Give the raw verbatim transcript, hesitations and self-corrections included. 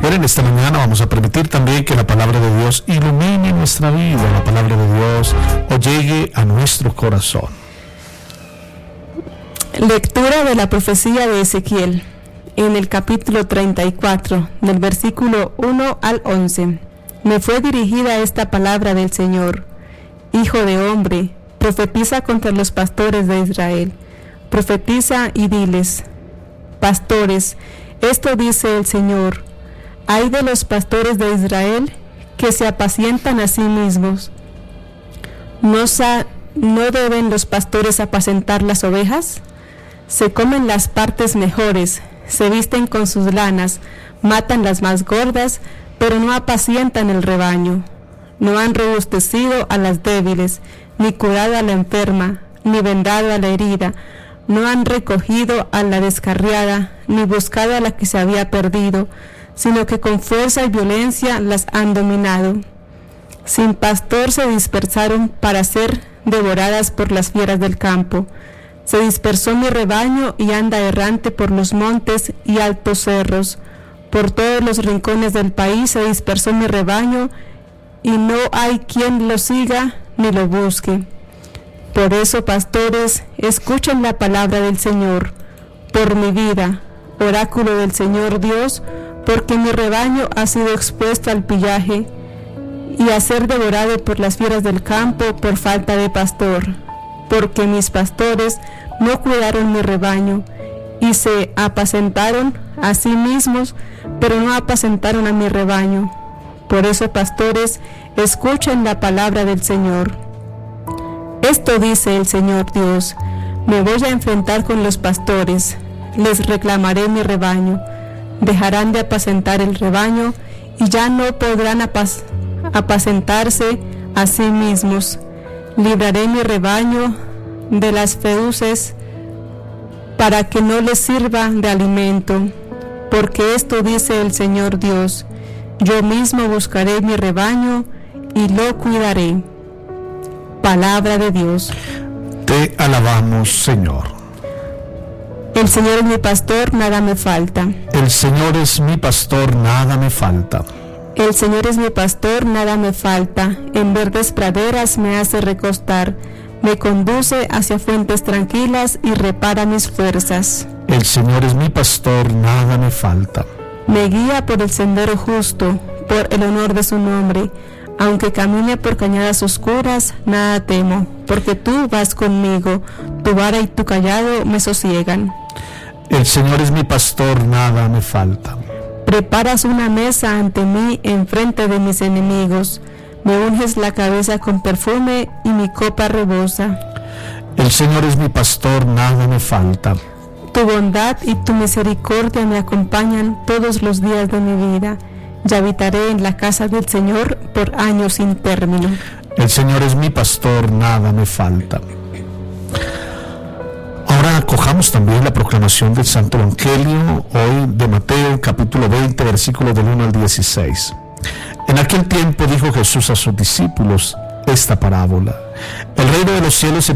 Bueno, en esta mañana vamos a permitir también que la palabra de Dios ilumine nuestra vida, la palabra de Dios o llegue a nuestro corazón. Lectura de la profecía de Ezequiel, en el capítulo treinta y cuatro, del versículo uno al once. Me fue dirigida esta palabra del Señor: Hijo de hombre, profetiza contra los pastores de Israel. Profetiza y diles: Pastores, esto dice el Señor: Ay de los pastores de Israel que se apacientan a sí mismos. ¿No, sa- ¿No deben los pastores apacentar las ovejas? Se comen las partes mejores, se visten con sus lanas, matan las más gordas, pero no apacientan el rebaño. No han robustecido a las débiles, ni curado a la enferma, ni vendado a la herida. No han recogido a la descarriada, ni buscado a la que se había perdido, sino que con fuerza y violencia las han dominado. Sin pastor se dispersaron para ser devoradas por las fieras del campo. Se dispersó mi rebaño y anda errante por los montes y altos cerros. Por todos los rincones del país se dispersó mi rebaño, y no hay quien lo siga ni lo busque. Por eso, pastores, escuchen la palabra del Señor. Por mi vida, oráculo del Señor Dios, porque mi rebaño ha sido expuesto al pillaje y a ser devorado por las fieras del campo por falta de pastor. Porque mis pastores no cuidaron mi rebaño y se apacentaron a sí mismos, pero no apacentaron a mi rebaño. Por eso, pastores, escuchen la palabra del Señor. Esto dice el Señor Dios: Me voy a enfrentar con los pastores, les reclamaré mi rebaño. Dejarán de apacentar el rebaño y ya no podrán apac- apacentarse a sí mismos. Libraré mi rebaño de las feuces para que no les sirva de alimento, porque esto dice el Señor Dios: Yo mismo buscaré mi rebaño y lo cuidaré. Palabra de Dios. Te alabamos, Señor. El Señor es mi pastor, nada me falta. El Señor es mi pastor, nada me falta. El Señor es mi pastor, nada me falta. En verdes praderas me hace recostar. Me conduce hacia fuentes tranquilas y repara mis fuerzas. El Señor es mi pastor, nada me falta. Me guía por el sendero justo, por el honor de su nombre. Aunque camine por cañadas oscuras, nada temo, porque tú vas conmigo. Tu vara y tu callado me sosiegan. El Señor es mi pastor, nada me falta. Preparas una mesa ante mí en frente de mis enemigos. Me unges la cabeza con perfume y mi copa rebosa. El Señor es mi pastor, nada me falta. Tu bondad y tu misericordia me acompañan todos los días de mi vida, y habitaré en la casa del Señor por años sin término. El Señor es mi pastor, nada me falta. Ahora acojamos también la proclamación del Santo Evangelio, hoy de Mateo, capítulo veinte, versículos del uno al dieciséis. En aquel tiempo dijo Jesús a sus discípulos esta parábola: El reino de los cielos se